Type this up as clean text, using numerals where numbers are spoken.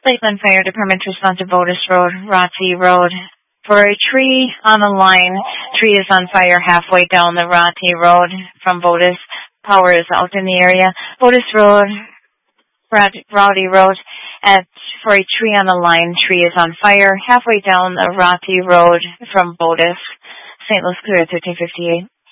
Lakeland Fire Department to respond to Botus Road, Rotty Road. For a tree on the line, tree is on fire halfway down the Rotty Road from Botus. Power is out in the area. Botus Road, Rowdy Road, for a tree on the line, tree is on fire halfway down the Rotty Road from Botus. St. Louis clear at 1358.